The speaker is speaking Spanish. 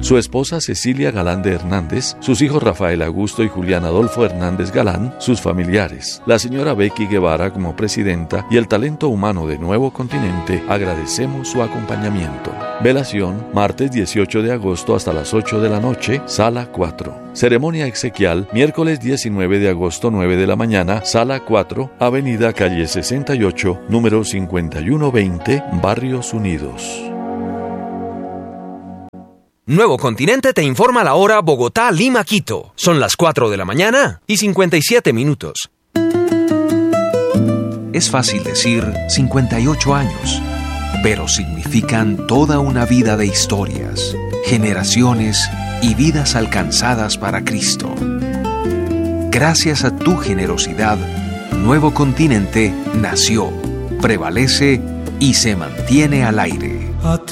su esposa Cecilia Galán de Hernández, sus hijos Rafael Augusto y Julián Adolfo Hernández Galán, sus familiares, la señora Becky Guevara como presidenta y el talento humano de Nuevo Continente, agradecemos su acompañamiento. Velación, martes 18 de agosto hasta las 8 de la noche, sala 4. Ceremonia exequial, miércoles 19 de agosto, 9 de la mañana, sala 4, avenida calle 68, número 5120, Barrios Unidos. Nuevo Continente te informa la hora Bogotá, Lima, Quito. Son las 4 de la mañana y 57 minutos. Es fácil decir 58 años, pero significan toda una vida de historias, generaciones y vidas alcanzadas para Cristo. Gracias a tu generosidad, Nuevo Continente nació, prevalece y se mantiene al aire.